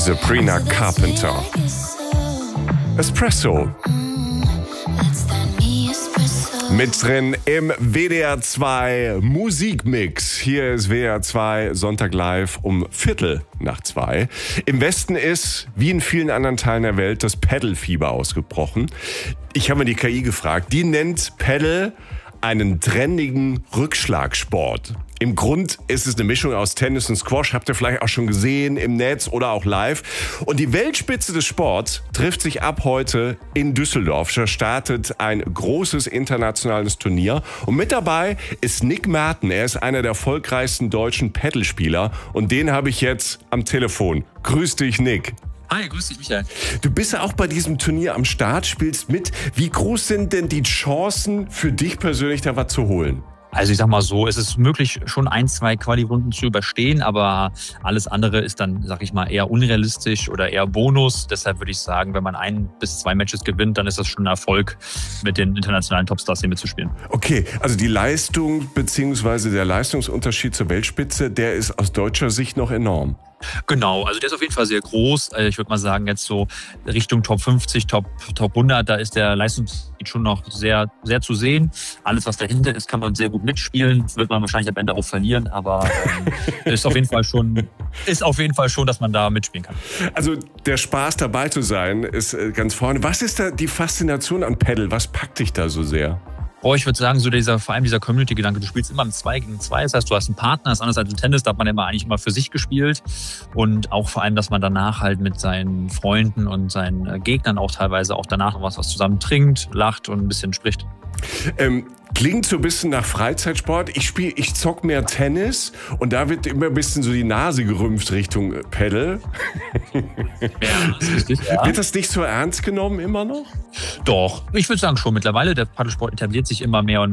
Sabrina Carpenter. Espresso. Mit drin im WDR 2 Musikmix. Hier ist WDR 2 Sonntag live um 1:15. Im Westen ist, wie in vielen anderen Teilen der Welt, das Paddle-Fieber ausgebrochen. Ich habe mir die KI gefragt, die nennt Paddle einen trendigen Rückschlagsport. Im Grund ist es eine Mischung aus Tennis und Squash, habt ihr vielleicht auch schon gesehen im Netz oder auch live. Und die Weltspitze des Sports trifft sich ab heute in Düsseldorf. Da startet ein großes internationales Turnier. Und mit dabei ist Nick Merten. Er ist einer der erfolgreichsten deutschen Paddlespieler. Und den habe ich jetzt am Telefon. Grüß dich, Nick. Hi, grüß dich, Michael. Du bist ja auch bei diesem Turnier am Start, spielst mit. Wie groß sind denn die Chancen für dich persönlich, da was zu holen? Also ich sag mal so, es ist möglich, schon 1-2 Quali-Runden zu überstehen, aber alles andere ist dann, sag ich mal, eher unrealistisch oder eher Bonus. Deshalb würde ich sagen, wenn man 1 bis 2 Matches gewinnt, dann ist das schon ein Erfolg, mit den internationalen Topstars hier mitzuspielen. Okay, also die Leistung bzw. der Leistungsunterschied zur Weltspitze, der ist aus deutscher Sicht noch enorm. Genau, also der ist auf jeden Fall sehr groß. Ich würde mal sagen, jetzt so Richtung Top 50, Top 100, da ist der Leistungsunterschied schon noch sehr, sehr zu sehen. Alles, was dahinter ist, kann man sehr gut mitspielen. Wird man wahrscheinlich am Ende auch verlieren, aber ist auf jeden Fall schon, dass man da mitspielen kann. Also der Spaß dabei zu sein ist ganz vorne. Was ist da die Faszination an Paddle? Was packt dich da so sehr? Ich würde sagen, so vor allem dieser Community-Gedanke, du spielst immer im 2 gegen 2, das heißt, du hast einen Partner, das ist anders als im Tennis, da hat man eigentlich immer für sich gespielt und auch vor allem, dass man danach halt mit seinen Freunden und seinen Gegnern auch teilweise auch danach noch was zusammen trinkt, lacht und ein bisschen spricht. Klingt so ein bisschen nach Freizeitsport. Ich zock mehr Tennis und da wird immer ein bisschen so die Nase gerümpft Richtung Paddle. Ja, das ist richtig. Ja. Wird das nicht so ernst genommen immer noch? Doch, ich würde sagen schon mittlerweile. Der Paddelsport etabliert sich immer mehr und